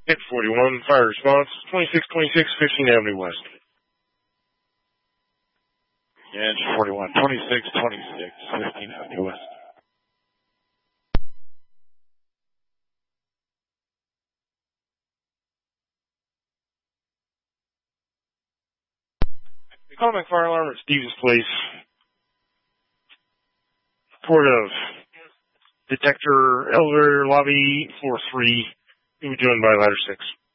Hit 41, fire response, 2626 15th Avenue West. Edge 41, 2626 15th Avenue West. Call my fire alarm at Stevens Place. Report of detector elevator lobby floor 3. You'll be joined by ladder 6.